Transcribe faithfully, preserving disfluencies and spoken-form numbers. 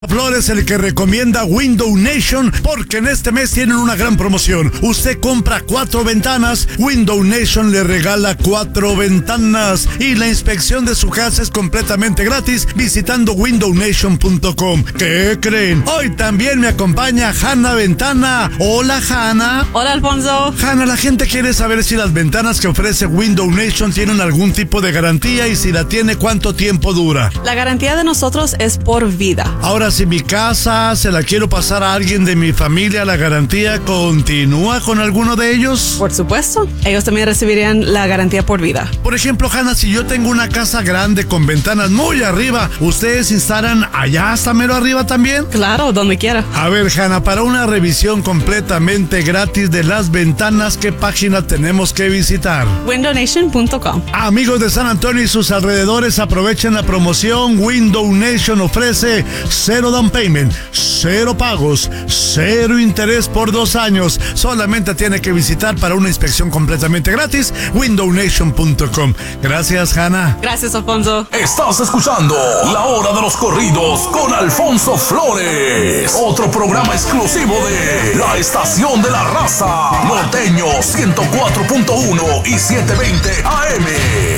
Flores, el que recomienda Window Nation, porque en este mes tienen una gran promoción. Usted compra cuatro ventanas, Window Nation le regala cuatro ventanas y la inspección de su casa es completamente gratis visitando window nation punto com. ¿Qué creen? Hoy también me acompaña Hanna Ventana. Hola, Hanna. Hola, Alfonso. Hanna, la gente quiere saber si las ventanas que ofrece Window Nation tienen algún tipo de garantía y si la tiene, ¿cuánto tiempo dura? La garantía de nosotros es por vida. Ahora, si mi casa se la quiero pasar a alguien de mi familia, ¿la garantía continúa con alguno de ellos? Por supuesto. Ellos también recibirían la garantía por vida. Por ejemplo, Hanna, si yo tengo una casa grande con ventanas muy arriba, ¿ustedes instalan allá hasta mero arriba también? Claro, donde quiera. A ver, Hanna, para una revisión completamente gratis de las ventanas, ¿qué página tenemos que visitar? window nation punto com. Amigos de San Antonio y sus alrededores, aprovechen la promoción. Window Nation ofrece cero down payment, cero pagos, cero interés por dos años. Solamente tiene que visitar para una inspección completamente gratis window nation punto com. Gracias, Hanna. Gracias, Alfonso. Estás escuchando La Hora de los Corridos con Alfonso Flores, otro programa exclusivo de La Estación de la Raza, Norteño ciento cuatro punto uno y setecientos veinte A M.